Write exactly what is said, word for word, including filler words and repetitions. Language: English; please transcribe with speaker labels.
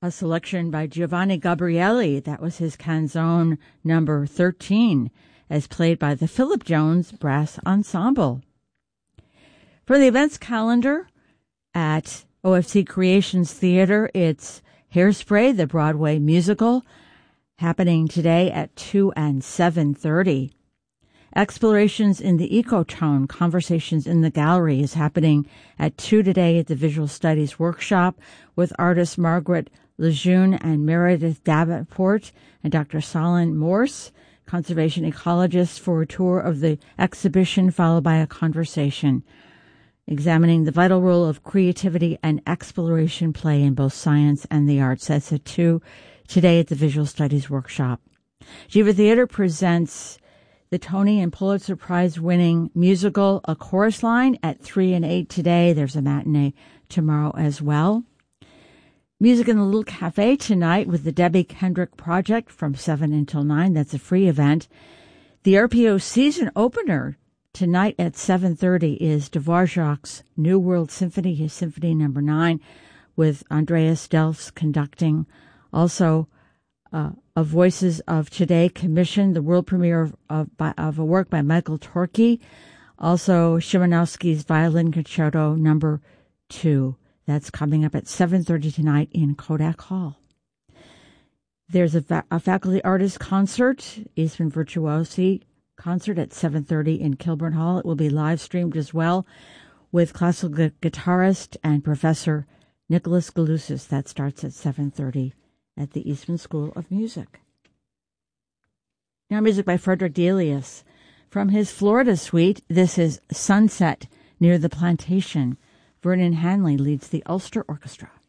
Speaker 1: A selection by Giovanni Gabrielli. That was his canzone number thirteen, as played by the Philip Jones Brass Ensemble. For the events calendar at O F C Creations Theater, it's Hairspray, the Broadway musical, happening today at two and seven thirty. Explorations in the Ecotone, Conversations in the Gallery, is happening at two today at the Visual Studies Workshop with artists Margaret Lejeune and Meredith Davenport and Doctor Solon Morse, conservation ecologists, for a tour of the exhibition followed by a conversation examining the vital role of creativity and exploration play in both science and the arts. That's at two today at the Visual Studies Workshop. Jiva Theater presents the Tony and Pulitzer Prize-winning musical A Chorus Line at three and eight today. There's a matinee tomorrow as well. Music in the Little Cafe tonight with the Debbie Kendrick Project from seven until nine. That's a free event. The R P O season opener tonight at seven thirty is Dvorak's New World Symphony, his Symphony Number nine, with Andreas Delfs conducting. Also, uh, a Voices of Today commission, the world premiere of, of, of a work by Michael Torkey. Also, Szymanowski's Violin Concerto Number two. That's coming up at seven thirty tonight in Kodak Hall. There's a, fa- a faculty artist concert, Eastman Virtuosi concert at seven thirty in Kilburn Hall. It will be live streamed as well with classical gu- guitarist and Professor Nicholas Galusis. That starts at seven thirty at the Eastman School of Music. Now music by Frederick Delius. From his Florida suite, this is Sunset Near the Plantation. Vernon Hanley leads the Ulster Orchestra.